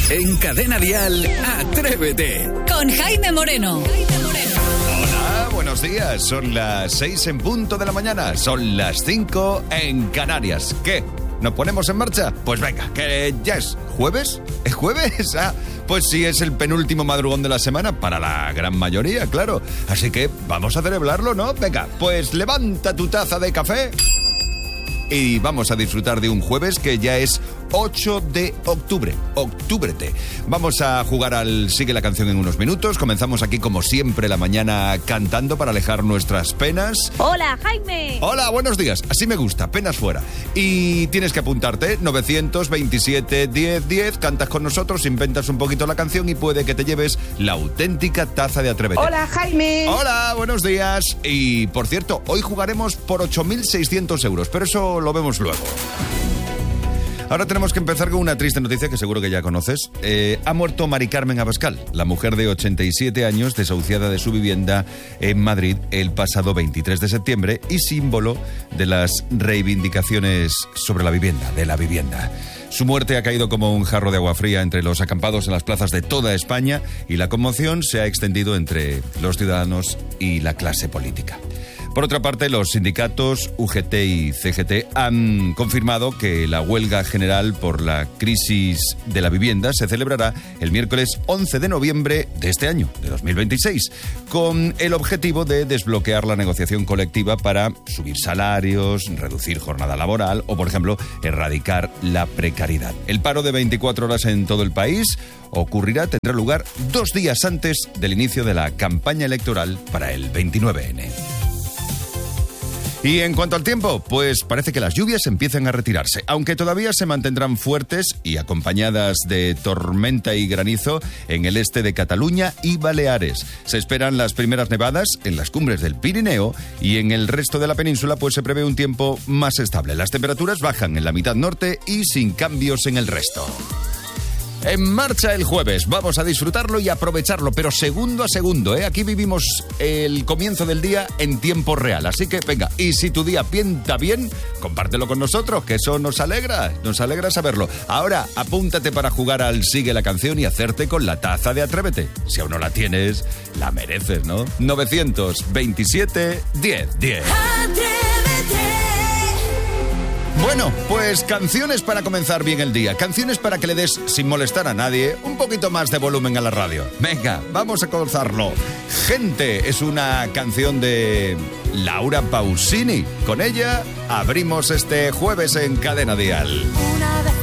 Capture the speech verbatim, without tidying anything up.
En Cadena Dial, Atrévete. Con Jaime Moreno. Hola, buenos días. Son las seis en punto de la mañana. Son las cinco en Canarias. ¿Qué? ¿Nos ponemos en marcha? Pues venga, que ya es jueves. ¿Es jueves? Ah, pues sí, es el penúltimo madrugón de la semana para la gran mayoría, claro. Así que vamos a celebrarlo, ¿no? Venga, pues levanta tu taza de café y vamos a disfrutar de un jueves que ya es ocho de octubre. Octúbrete. Vamos a jugar al Sigue la Canción en unos minutos. Comenzamos aquí como siempre la mañana cantando para alejar nuestras penas. Hola, Jaime. Hola, buenos días. Así me gusta, penas fuera. Y tienes que apuntarte, novecientos veintisiete diez diez, cantas con nosotros, inventas un poquito la canción y puede que te lleves la auténtica taza de Atrévete. Hola, Jaime. Hola, buenos días. Y por cierto, hoy jugaremos por ocho mil seiscientos euros, pero eso lo vemos luego. Ahora tenemos que empezar con una triste noticia que seguro que ya conoces. Eh, ha muerto Mari Carmen Abascal, la mujer de ochenta y siete años desahuciada de su vivienda en Madrid el pasado veintitrés de septiembre y símbolo de las reivindicaciones sobre la vivienda, de la vivienda. Su muerte ha caído como un jarro de agua fría entre los acampados en las plazas de toda España y la conmoción se ha extendido entre los ciudadanos y la clase política. Por otra parte, los sindicatos U G T y C G T han confirmado que la huelga general por la crisis de la vivienda se celebrará el miércoles once de noviembre de este año, de dos mil veintiséis, con el objetivo de desbloquear la negociación colectiva para subir salarios, reducir jornada laboral o, por ejemplo, erradicar la precariedad. El paro de veinticuatro horas en todo el país ocurrirá, tendrá lugar dos días antes del inicio de la campaña electoral para el veintinueve ene. Y en cuanto al tiempo, pues parece que las lluvias empiezan a retirarse, aunque todavía se mantendrán fuertes y acompañadas de tormenta y granizo en el este de Cataluña y Baleares. Se esperan las primeras nevadas en las cumbres del Pirineo y en el resto de la península pues se prevé un tiempo más estable. Las temperaturas bajan en la mitad norte y sin cambios en el resto. En marcha el jueves, vamos a disfrutarlo y aprovecharlo, pero segundo a segundo, ¿eh? Aquí vivimos el comienzo del día en tiempo real, así que venga, y si tu día pinta bien, compártelo con nosotros, que eso nos alegra, nos alegra saberlo. Ahora, apúntate para jugar al Sigue la Canción y hacerte con la taza de Atrévete. Si aún no la tienes, la mereces, ¿no? novecientos veintisiete diez diez. Bueno, pues canciones para comenzar bien el día, canciones para que le des, sin molestar a nadie, un poquito más de volumen a la radio. Venga, vamos a comenzarlo. Gente es una canción de Laura Pausini. Con ella abrimos este jueves en Cadena Dial.